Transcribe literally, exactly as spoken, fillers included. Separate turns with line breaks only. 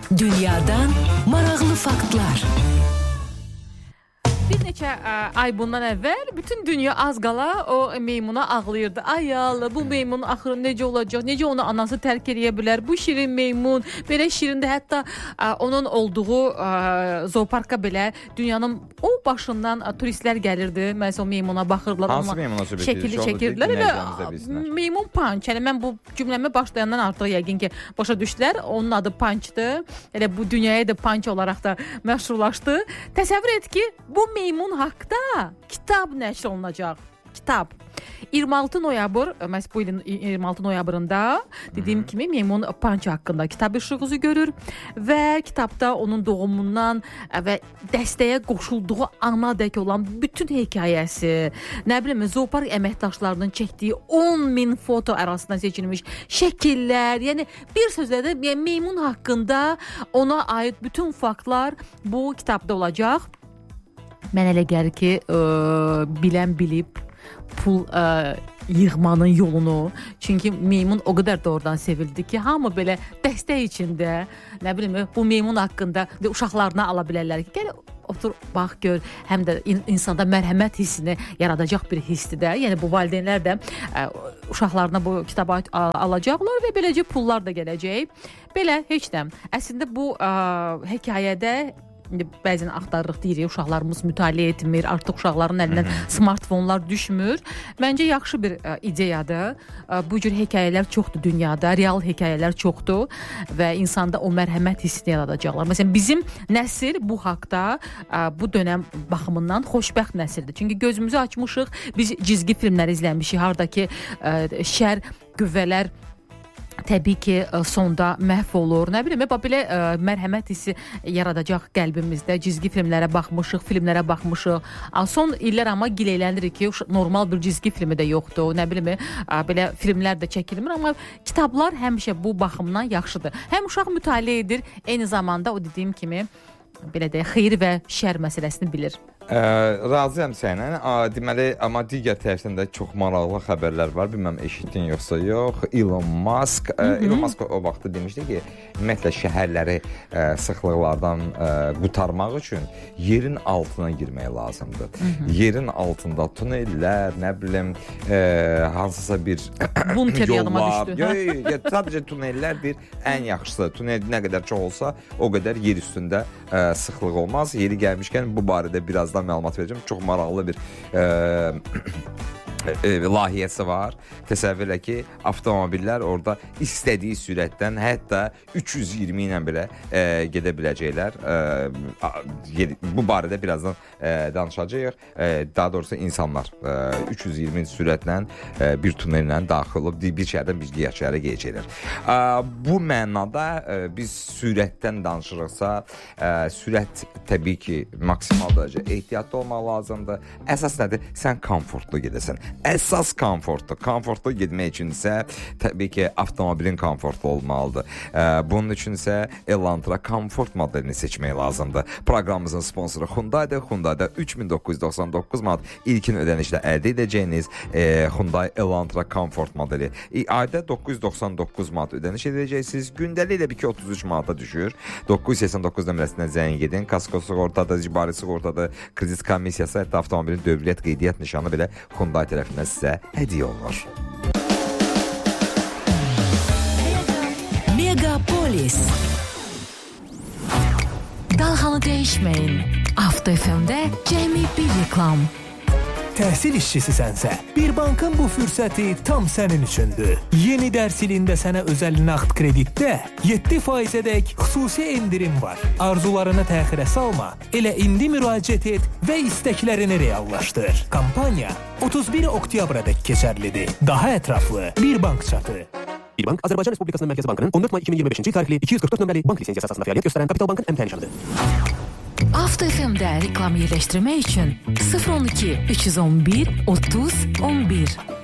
Dünyadan maraqlı faktlar.
Bir neçə ə, ay bundan əvvəl bütün dünya az qala o meymuna ağlayırdı. Ay Allah, bu meymun axırı necə olacaq? Necə onu anası tərk edə bilər? Bu şirin meymun, belə şirində, hətta ə, onun olduğu ə, zooparka belə dünyanın o başından ə, turistlər gəlirdi. Məsələn, o meymuna baxırdılar.
Hansı meymuna söhbət
şəkili çəkirdilər və meymun Punch. Yəni mən bu cümləmə başlayandan artıq yəqin ki, başa düşdülər. Onun adı Punch'dır. Elə bu dünyaya da Punch olaraq da məşhurlaşdı. Təsəvvür et ki, bu meymun haqqda kitab nəşr olunacaq. Kitab. iyirmi altı noyabr, məhz bu ilin iyirmi altı noyabrında dediyim Hı-hı. kimi meymun Punch haqqında kitab işığı görür və kitabda onun doğumundan və dəstəyə qoşulduğu anadək olan bütün hekayəsi, nə bilim, zoopark əməkdaşlarının çəkdiyi on min foto arasından seçilmiş şəkillər, yəni bir sözlə də yəni, meymun haqqında ona aid bütün faktlar bu kitabda olacaq. Mən elə gəlir ki, ə, bilən bilib pul ə, yığmanın yolunu. Çünki meymun o qədər doğrudan sevildi ki, hamı belə dəstək içində, nə bilim, bu meymun haqqında uşaqlarına ala bilərlər ki, gəl otur, bax, gör, həm də insanda mərhəmət hissini yaradacaq bir hissdir də. Yəni bu valideynlər də ə, uşaqlarına bu kitabı alacaqlar və beləcə pullar da gələcək. Belə heç nə. Əslində bu ə, hekayədə bəzən axtarırıq, deyirik, uşaqlarımız mütaliə etmir, artıq uşaqların əlindən smartfonlar düşmür. Məncə yaxşı bir ə, ideyadır. Ə, bu cür hekayələr çoxdur dünyada, real hekayələr çoxdur və insanda o mərhəmət hissini yaradacaqlar. Məsələn, bizim nəsil bu haqda ə, bu dönəm baxımından xoşbəxt nəsildir. Çünki gözümüzü açmışıq, biz cizgi filmləri izləmişik, hardakı ə, şər qüvvələr təbii ki, sonda məhv olur. Nə bilim, belə ə, mərhəmət hissi yaradacaq qəlbimizdə. Cizgi filmlərə baxmışıq, filmlərə baxmışıq. Son illər amma giləylənirik ki, normal bir cizgi filmi də yoxdur. Nə bilim, ə, belə filmlər də çəkilmir, amma kitablar həmişə bu baxımdan yaxşıdır. Həm uşaq mütaliə edir, eyni zamanda o dediyim kimi belə də xeyir və şər məsələsini bilir.
Ə, razıyam sənə. Deməli, amma digər tərəfdən də çox maraqlı xəbərlər var. Bilməm eşitdin yoxsa yox. Elon Musk, ə, Elon Musk o vaxtda demişdi ki, ümumiyyətlə şəhərləri ə, sıxlıqlardan ə, qurtarmaq üçün yerin altına girmək lazımdır. Hı -hı. Yerin altında tunellər, nə bilim, ə, hansısa bir
bunker yadıma düşdü.
Yox, yox, sadəcə tunellərdir ən yaxşısı. Tunel nə qədər çox olsa, o qədər yer üstündə ə, sıxlıq olmaz. Yeri gəlmişkən bu barədə biraz məlumat verəcəm. Çox maraqlı bir e, e, layihəsi var. Təsəvvür elə ki, avtomobillər orada istədiyi sürətdən hətta üç yüz iyirmi ilə belə e, gedə biləcəklər. E, bu barədə birazdan e, danışacağıq. E, daha doğrusu insanlar e, üç yüz iyirmi sürətlə e, bir tunellə daxil olub bir şəhərdən bir digər şəhərə keçirlər. E, bu mənada e, biz sürətdən danışırıqsa, e, sürət təbii ki, maksimal dərəcə ehtiyatlı olmaq lazımdır. Əsas nədir? Sən komfortlu gedəsən. Əsas komfortlu. Komfortlu getmək üçün isə təbii ki, avtomobilin komfortlu olmalıdır. Ee, bunun üçün isə Elantra komfort modelini seçmək lazımdır. Proqramımızın sponsoru Hyundai'dir. Hyundai'da üç min doqquz yüz doxsan doqquz manat ilkin ödənişlə əldə edəcəyiniz e, Hyundai Elantra komfort modeli. E, ayda doqquz yüz doxsan doqquz manat ödəniş edəcəksiniz. Gündəlik ilə bir ki otuz üç manata düşür. doqquz yüz səksən doqquz nömrəsindən zəng edin. Kasko sığortadır, icbari sığortadır, kredit komissiyası, hətta avtomobilin dövriyyət qeydiyyat nişanı belə Hyundai tərəfindən sizə hədiyyə olunur.
Megapolis. Dalğanı dəyişməyin. Avto F M-də cəmi bir reklam.
Təhsil işçisisənsə, bir bankın bu fürsəti tam sənin üçündür. Yeni dərs ilində sənə özəl nağd kreditdə yeddi faizədək xüsusi endirim var. Arzularını təxirə salma, elə indi müraciət et və istəklərini reallaşdır. Kampaniya otuz bir oktyabrədək keçərlidir. Daha ətraflı bir bank çatı.
Bir bank Azərbaycan Respublikasının Mərkəzi Bankının on dörd may iki min iyirmi beşinci il tarixli iki yüz qırx dörd nömrəli bank lisensiyası əsasında fəaliyyət göstərən Kapital Bankın əmtəli nişanıdır.
Avto F M-də reklam yerləşdirmək üçün sıfır on iki üç yüz on bir otuz on bir